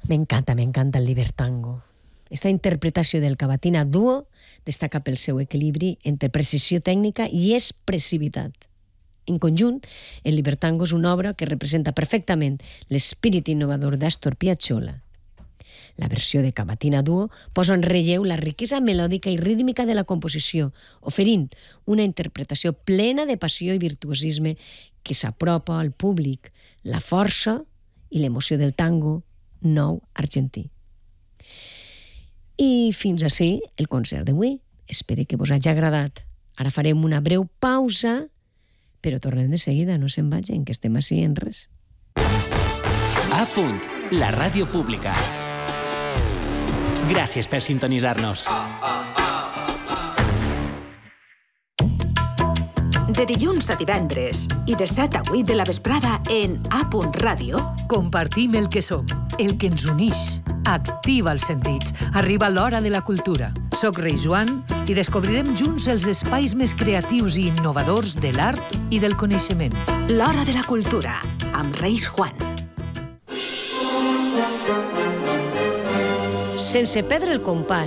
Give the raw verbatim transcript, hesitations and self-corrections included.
M'encanta, m'encanta el libertango. Esta interpretació del Cavatina Duo destaca pel seu equilibri entre precisió tècnica i expressivitat. En conjunt, el libertango és una obra que representa perfectament l'espírit innovador d'Astor Piazzolla. La versió de Cavatina Duo posa en relleu la riquesa melòdica i rítmica de la composició, oferint una interpretació plena de passió i virtuosisme que s'apropa al públic, la força i l'emoció del tango nou argentí. I fins ací el concert d'avui. Espero que vos hagi agradat. Ara farem una breu pausa, però tornem de seguida, no se'n vagin, que estem ací en res. A punt, la ràdio pública. Gràcies per sintonitzar-nos. De dilluns a divendres i de set a vuit de la vesprada en A Punt Ràdio compartim el que som, el que ens unix. Activa els sentits. Arriba l'hora de la cultura. Soc Reis Joan i descobrirem junts els espais més creatius i innovadors de l'art i del coneixement. L'hora de la cultura, amb Reis Juan. Sense perdre el compàs,